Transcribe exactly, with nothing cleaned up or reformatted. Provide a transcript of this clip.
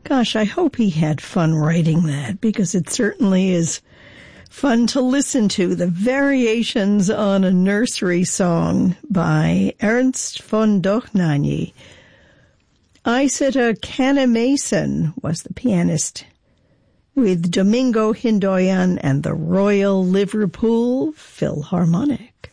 Gosh, I hope he had fun writing that, because it certainly is fun to listen to. The Variations on a Nursery Song by Ernst von Dohnanyi. Isata Canna-Mason was the pianist, with Domingo Hindoyan and the Royal Liverpool Philharmonic.